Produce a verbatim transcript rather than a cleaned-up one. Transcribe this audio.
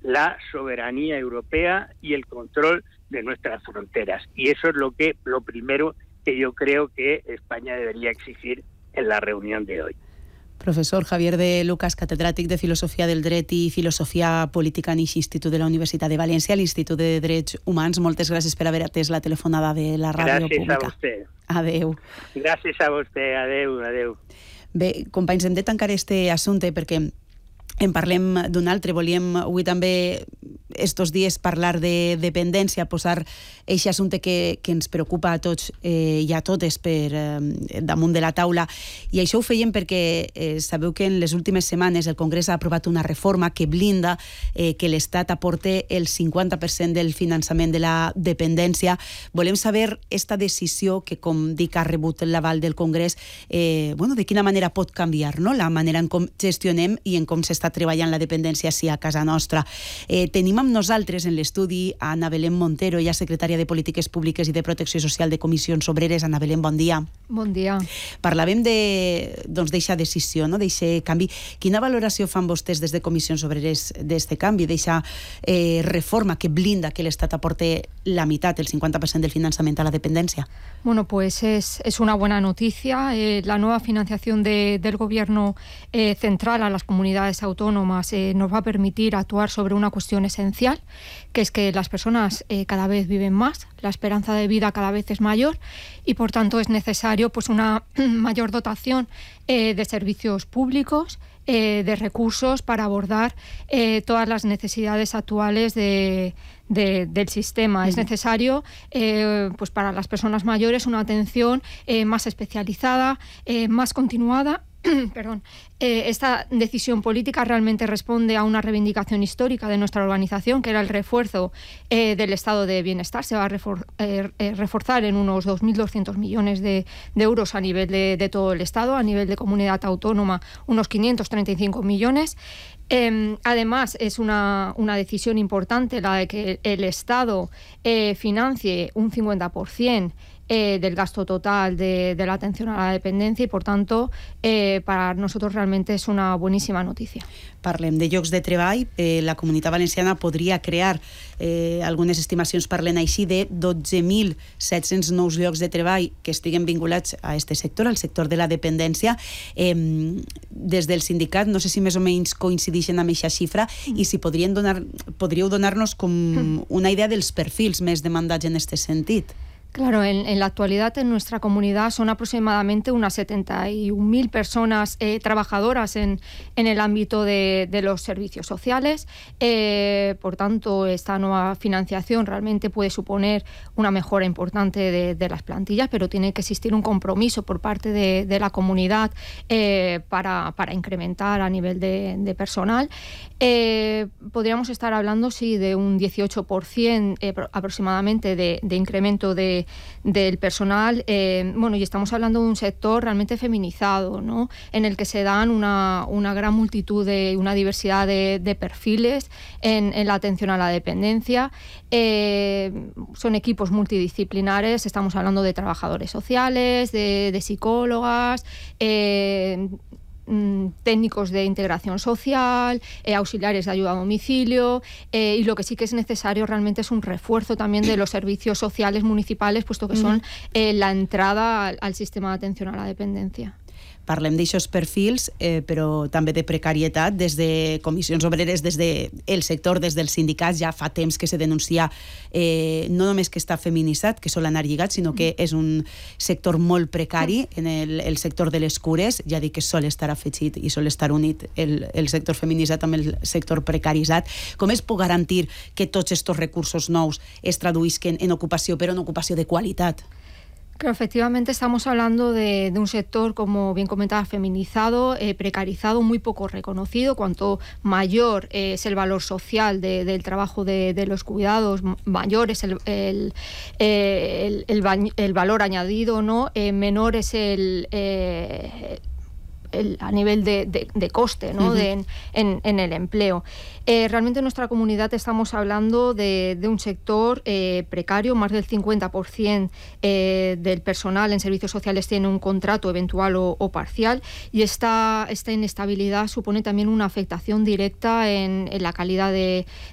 la soberanía europea y el control de nuestras fronteras. Y eso es lo que lo primero que yo creo que España debería exigir en la reunión de hoy. Professor Javier de Lucas, catedràtic de Filosofia del Dret i Filosofia Política en l'Institut de la Universitat de València, l'Institut de Drets Humans. Moltes gràcies per haver atès la telefonada de la ràdio gràcies pública. Gràcies a vostè. Adeu. Gràcies a vostè. Adeu, adeu. Bé, companys, hem de tancar este assumpte perquè en parlem d'un altre. Volíem avui també estos dies parlar de dependència, posar aquest assumpte que, que ens preocupa a tots eh, i a totes per eh, damunt de la taula, i això ho fèiem perquè eh, sabeu que en les últimes setmanes el Congrés ha aprovat una reforma que blinda eh, que l'Estat aporte el cinquanta per cent del finançament de la dependència. Volem saber esta decisió que, com dic, ha rebut l'aval del Congrés, eh, bueno, de quina manera pot canviar, no?, la manera en com gestionem i en com s'està treballant la dependència sí a casa nostra. Eh, tenim amb nosaltres en l'estudi a Ana Belén Montero, ella secretària de Polítiques Públiques i de Protecció Social de Comissions Obreres. Ana Belén, bon dia. Bon dia. Parlàvem de, doncs, d'eixa decisió, no?, d'eixe canvi. Quina valoració fan vostès des de Comissions Obreres d'este canvi, d'eixa eh, reforma que blinda que l'Estat aporte la meitat, el cinquanta per cent del finançament a la dependència? Bueno, pues es, es una buena noticia. Eh, la nueva financiación de, del Gobierno eh, central a las comunidades autónomas eh, nos va a permitir actuar sobre una cuestión esencial, que es que las personas eh, cada vez viven más, la esperanza de vida cada vez es mayor y por tanto es necesario pues una mayor dotación eh, de servicios públicos, eh, de recursos para abordar eh, todas las necesidades actuales de, de, del sistema. Mm. Es necesario eh, pues para las personas mayores una atención eh, más especializada, eh, más continuada. Perdón, eh, esta decisión política realmente responde a una reivindicación histórica de nuestra organización, que era el refuerzo eh, del estado de bienestar. Se va a refor eh, eh, reforzar en unos dos mil doscientos millones de, de euros a nivel de, de todo el estado, a nivel de comunidad autónoma unos quinientos treinta y cinco millones. Eh, además, es una, una decisión importante la de que el Estado eh, financie un cincuenta por ciento Eh, del gasto total de, de la atención a la dependencia y, por tanto, eh, para nosotros realmente es una buenísima noticia. Parlem de llocs de treball. Eh, la Comunitat Valenciana podria crear, eh, algunes estimacions parlen així, de dotze mil set-cents nous llocs de treball que estiguen vinculats a este sector, al sector de la dependència. Eh, des del sindicat, no sé si més o menys coincideixen amb aquesta xifra i si podrien donar, podríeu donar-nos com una idea dels perfils més demandats en este sentit. Claro, en, en la actualidad en nuestra comunidad son aproximadamente unas setenta y un mil personas eh, trabajadoras en, en el ámbito de, de los servicios sociales. Eh, por tanto, esta nueva financiación realmente puede suponer una mejora importante de, de las plantillas, pero tiene que existir un compromiso por parte de, de la comunidad eh, para, para incrementar a nivel de, de personal. Eh, podríamos estar hablando, sí, de un dieciocho por ciento eh, aproximadamente de, de incremento de del personal, eh, bueno, y estamos hablando de un sector realmente feminizado, ¿no?, en el que se dan una, una gran multitud de, una diversidad de, de perfiles en, en la atención a la dependencia. Eh, son equipos multidisciplinares, estamos hablando de trabajadores sociales, de, de psicólogas, eh, técnicos de integración social, eh, auxiliares de ayuda a domicilio, eh, y lo que sí que es necesario realmente es un refuerzo también de los servicios sociales municipales, puesto que son eh, la entrada al, al sistema de atención a la dependencia. Parlem d'aixòs perfils, eh, però també de precarietat. Des de Comissions Obreres, des del sector, des dels sindicats, ja fa temps que se denuncia eh, no només que està feminitzat, que sol anar lligat, sinó que és un sector molt precari en el, el sector de les cures. Ja dic que sol estar afegit i sol estar unit el, el sector feminitzat amb el sector precaritzat. Com es pot garantir que tots aquests recursos nous es traduïsquen en ocupació, però en ocupació de qualitat? Claro, efectivamente estamos hablando de, de un sector, como bien comentaba, feminizado, eh, precarizado, muy poco reconocido. Cuanto mayor eh, es el valor social de, del trabajo de, de los cuidados, mayor es el, el, eh, el, el, el valor añadido, ¿no? Eh, menor es el... Eh, El, a nivel de, de, de coste, ¿no? Uh-huh. de, en, en el empleo. Eh, realmente en nuestra comunidad estamos hablando de, de un sector eh, precario. Más del cincuenta por ciento eh, del personal en servicios sociales tiene un contrato eventual o, o parcial, y esta, esta inestabilidad supone también una afectación directa en, en la calidad de,